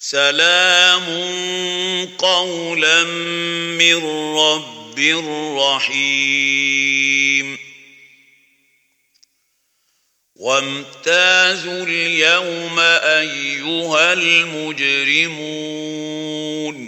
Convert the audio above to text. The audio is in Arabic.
سلام قولا من رب رحيم وامتازوا اليوم أيها المجرمون